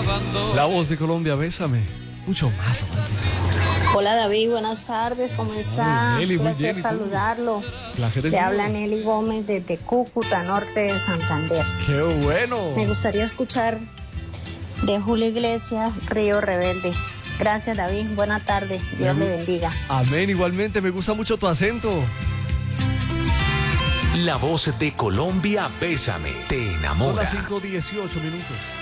La voz de Colombia, bésame. Mucho más romántico. Hola David, buenas tardes, ¿cómo está? Nelly, Un muy placer bien, ¿y tú? saludarlo. Placer es Le mío. habla Nelly Gómez desde Cúcuta, norte de Santander. ¡Qué bueno! Me gustaría escuchar de Julio Iglesias, Río Rebelde. Gracias David, buena tarde, Dios le bendiga. Amén, igualmente, me gusta mucho tu acento. La voz de Colombia, bésame, te Son enamora. las 5:18 minutos.